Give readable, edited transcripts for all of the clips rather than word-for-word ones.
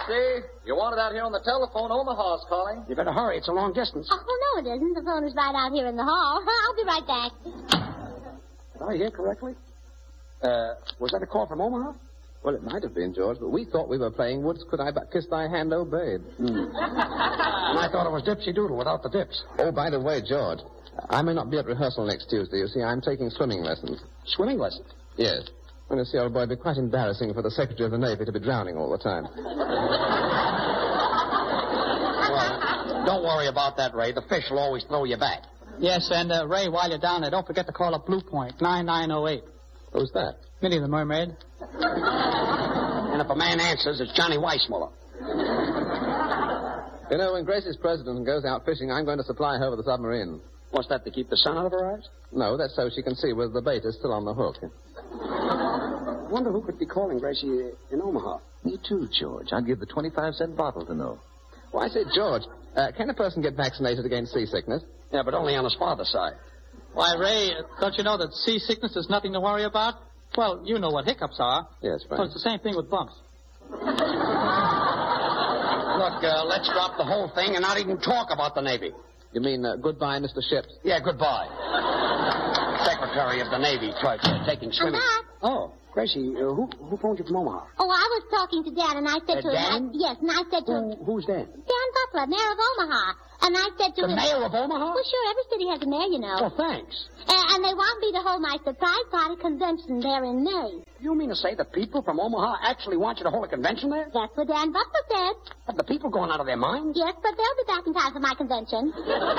Gracie, you wanted out here on the telephone. Omaha's calling. You better hurry. It's a long distance. Oh, no, it isn't. The phone is right out here in the hall. I'll be right back. Did I hear correctly? Was that a call from Omaha? Well, it might have been, George, but we thought we were playing Woods Could I But Kiss Thy Hand, O Babe. And I thought it was Dipsy Doodle without the dips. Oh, by the way, George, I may not be at rehearsal next Tuesday. You see, I'm taking swimming lessons. Swimming lessons? Yes. Well, you see, old boy, it'd be quite embarrassing for the Secretary of the Navy to be drowning all the time. Well, don't worry about that, Ray. The fish will always throw you back. Yes, and, Ray, while you're down there, don't forget to call up Blue Point, 9908. Who's that? Minnie the Mermaid. And if a man answers, it's Johnny Weissmuller. You know, when Gracie's president and goes out fishing, I'm going to supply her with a submarine. What's that, to keep the sun out of her eyes? No, that's so she can see whether the bait is still on the hook. I wonder who could be calling Gracie in Omaha. Me too, George. I'd give the 25-cent bottle to know. Well, I say, George, can a person get vaccinated against seasickness? Yeah, but only on his father's side. Why, Ray, don't you know that seasickness is nothing to worry about? Well, you know what hiccups are. Yes, Frank. Well, it's the same thing with bumps. Look, let's drop the whole thing and not even talk about the Navy. You mean goodbye, Mr. Ships? Yeah, goodbye. Secretary of the Navy taking swimming. Oh, Gracie, who phoned you from Omaha? Oh, I was talking to Dan, and I said to him... Dan? Yes, and I said to him... Who's Dan? Dan Butler, mayor of Omaha. And I said to The him... mayor of Omaha? Well, sure, every city has a mayor, you know. Oh, thanks. And they want me to hold my surprise party convention there in May. You mean to say the people from Omaha actually want you to hold a convention there? That's what Dan Butler said. Have the people going out of their minds? Yes, but they'll be back in time for my convention.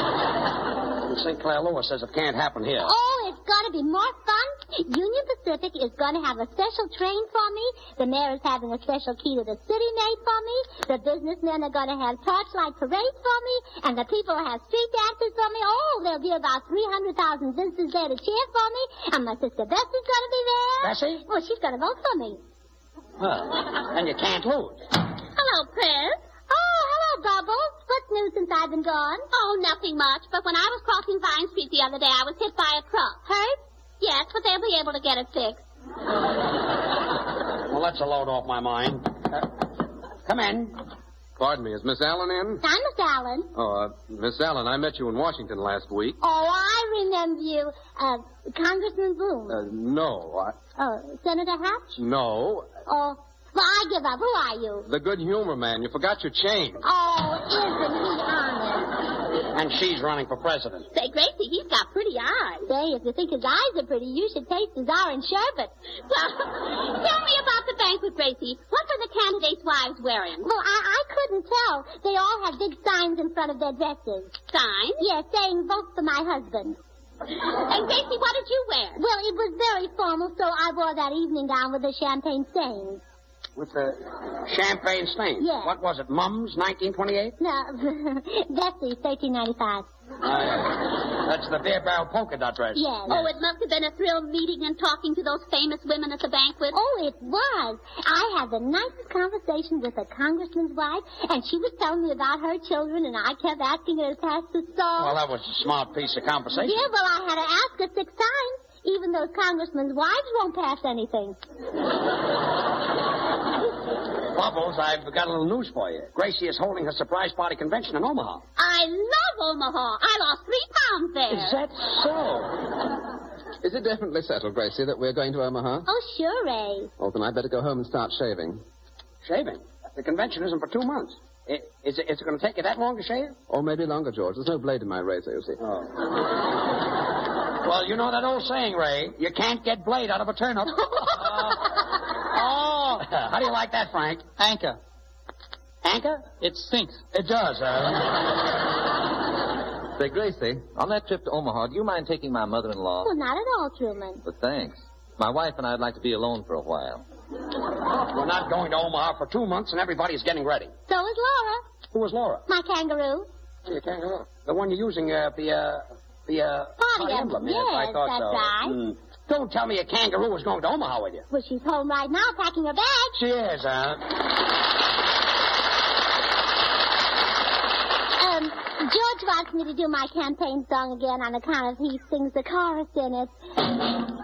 St. Clair Lewis says it can't happen here. Oh, it's going to be more fun. Union Pacific is going to have a special train for me. The mayor is having a special key to the city made for me. The businessmen are going to have torchlight parades for me. And the people will have street dances for me. Oh, there'll be about 300,000 visitors there to cheer for me. And my sister Bessie's going to be there. Bessie? Well, she's going to vote for me. Well, then you can't lose. Hello, Pris. Oh, hello, Bubbles. What's new since I've been gone? Oh, nothing much. But when I was crossing Vine Street the other day, I was hit by a truck. Hurt? Yes, but they'll be able to get it fixed. Well, that's a load off my mind. Come in. Pardon me, is Miss Allen in? I'm Miss Allen. Oh, Miss Allen, I met you in Washington last week. Oh, I remember you. Congressman Boone. No. Senator Hatch? No. Oh, well, I give up. Who are you? The good humor man. You forgot your chain. Oh, isn't he honest? And she's running for president. Say, Gracie, he's got pretty eyes. Say, if you think his eyes are pretty, you should taste his orange sherbet. Well, tell me about the banquet, Gracie. What were the candidates' wives wearing? Well, I couldn't tell. They all had big signs in front of their dresses. Signs? Yes, saying, vote for my husband. And, Gracie, what did you wear? Well, it was very formal, so I wore that evening gown with the champagne stains. With the champagne stain? Yes. What was it, Mums, 1928? No, Bessie, 1395. That's the beer barrel polka dot dress. Yes. Oh, it must have been a thrill meeting and talking to those famous women at the banquet. Oh, it was. I had the nicest conversation with a congressman's wife, and she was telling me about her children, and I kept asking her to pass the salt. Well, that was a smart piece of conversation. Yeah, well, I had to ask her 6 times. Even those congressmen's wives won't pass anything. Bubbles, I've got a little news for you. Gracie is holding her surprise party convention in Omaha. I love Omaha. I lost 3 pounds there. Is that so? Is it definitely settled, Gracie, that we're going to Omaha? Oh, sure, Ray. Well, then I'd better go home and start shaving. Shaving? The convention isn't for 2 months. Is it going to take you that long to shave? Or maybe longer, George. There's no blade in my razor, you see. Oh. Well, you know that old saying, Ray. You can't get blade out of a turnip. How do you like that, Frank? Anchor. Anchor? It sinks. It does, Say, Gracie, on that trip to Omaha, do you mind taking my mother-in-law? Well, not at all, Truman. But thanks. My wife and I'd like to be alone for a while. We're not going to Omaha for 2 months, and everybody's getting ready. So is Laura. Who is Laura? My kangaroo. Your kangaroo. The one you're using, the Party emblem. Yes, I Yes, thought that's so. right. Don't tell me a kangaroo is going to Omaha with you. Well, she's home right now packing her bag. She is, George wants me to do my campaign song again on account of he sings the chorus in it.